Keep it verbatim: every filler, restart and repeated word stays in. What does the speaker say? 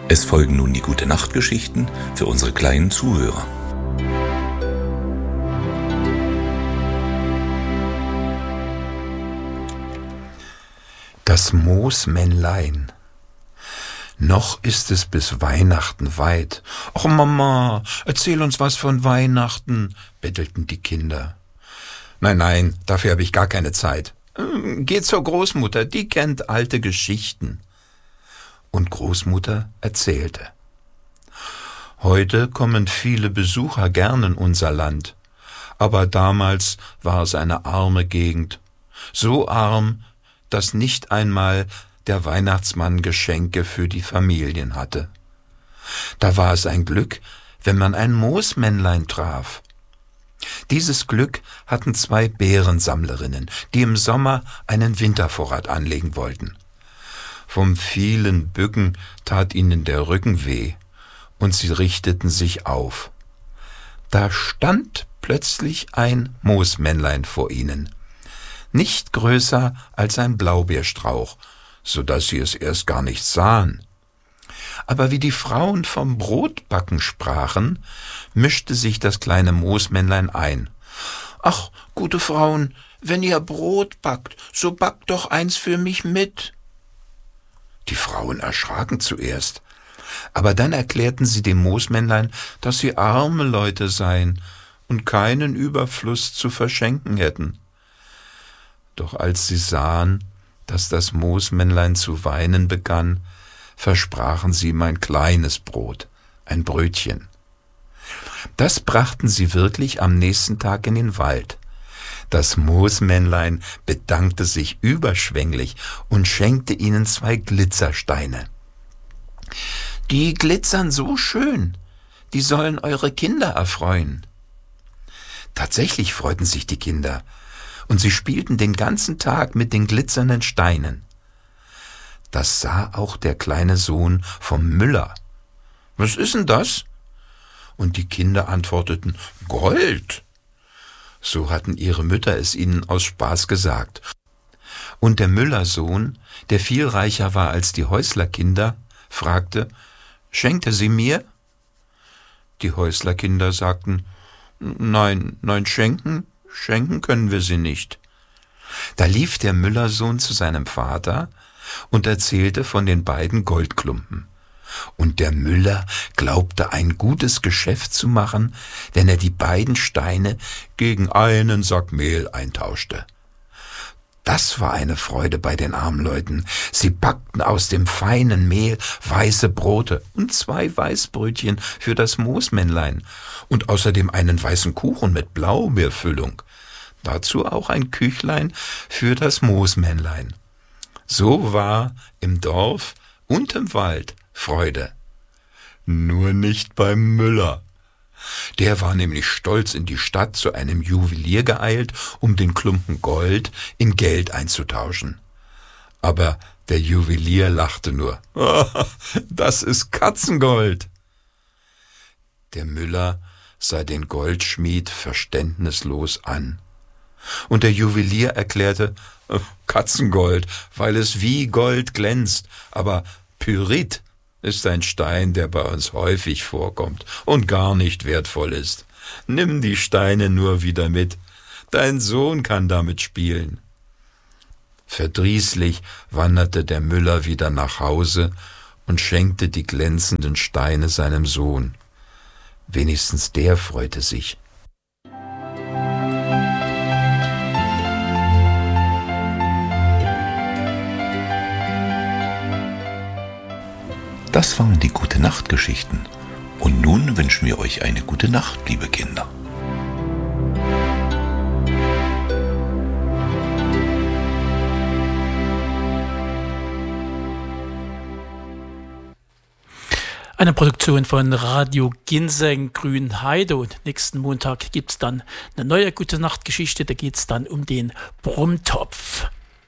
Es folgen nun die Gute-Nacht-Geschichten für unsere kleinen Zuhörer. Das Moosmännlein. Noch ist es bis Weihnachten weit. »Och Mama, erzähl uns was von Weihnachten«, bettelten die Kinder. »Nein, nein, dafür habe ich gar keine Zeit. Geh zur Großmutter, die kennt alte Geschichten.« Und Großmutter erzählte. »Heute kommen viele Besucher gern in unser Land, aber damals war es eine arme Gegend, so arm, dass nicht einmal der Weihnachtsmann Geschenke für die Familien hatte. Da war es ein Glück, wenn man ein Moosmännlein traf. Dieses Glück hatten zwei Beerensammlerinnen, die im Sommer einen Wintervorrat anlegen wollten. Vom vielen Bücken tat ihnen der Rücken weh, und sie richteten sich auf. Da stand plötzlich ein Moosmännlein vor ihnen, nicht größer als ein Blaubeerstrauch, so dass sie es erst gar nicht sahen. Aber wie die Frauen vom Brotbacken sprachen, mischte sich das kleine Moosmännlein ein. »Ach, gute Frauen, wenn ihr Brot backt, so backt doch eins für mich mit.« Die Frauen erschraken zuerst, aber dann erklärten sie dem Moosmännlein, dass sie arme Leute seien und keinen Überfluss zu verschenken hätten. Doch als sie sahen, dass das Moosmännlein zu weinen begann, versprachen sie ihm ein kleines Brot, ein Brötchen. Das brachten sie wirklich am nächsten Tag in den Wald. Das Moosmännlein bedankte sich überschwänglich und schenkte ihnen zwei Glitzersteine. »Die glitzern so schön, die sollen eure Kinder erfreuen.« Tatsächlich freuten sich die Kinder, und sie spielten den ganzen Tag mit den glitzernden Steinen. Das sah auch der kleine Sohn vom Müller. »Was ist denn das?« Und die Kinder antworteten, »Gold!« So hatten ihre Mütter es ihnen aus Spaß gesagt. Und der Müllersohn, der viel reicher war als die Häuslerkinder, fragte, »Schenkt er sie mir?« Die Häuslerkinder sagten, »Nein, nein, schenken, schenken können wir sie nicht.« Da lief der Müllersohn zu seinem Vater und erzählte von den beiden Goldklumpen. Und der Müller glaubte, ein gutes Geschäft zu machen, wenn er die beiden Steine gegen einen Sack Mehl eintauschte. Das war eine Freude bei den armen Leuten. Sie backten aus dem feinen Mehl weiße Brote und zwei Weißbrötchen für das Moosmännlein und außerdem einen weißen Kuchen mit Blaubeerfüllung. Dazu auch ein Küchlein für das Moosmännlein. So war im Dorf und im Wald Freude. Nur nicht beim Müller. Der war nämlich stolz in die Stadt zu einem Juwelier geeilt, um den Klumpen Gold in Geld einzutauschen. Aber der Juwelier lachte nur. »Das ist Katzengold!« Der Müller sah den Goldschmied verständnislos an. Und der Juwelier erklärte, »Katzengold, weil es wie Gold glänzt, aber Pyrit ist ein Stein, der bei uns häufig vorkommt und gar nicht wertvoll ist. Nimm die Steine nur wieder mit. Dein Sohn kann damit spielen.« Verdrießlich wanderte der Müller wieder nach Hause und schenkte die glänzenden Steine seinem Sohn. Wenigstens der freute sich. Das waren die Gute-Nacht-Geschichten. Und nun wünschen wir euch eine gute Nacht, liebe Kinder. Eine Produktion von Radio Ginseng Grünheide, und nächsten Montag gibt es dann eine neue Gute-Nacht-Geschichte, da geht es dann um den Brummtopf.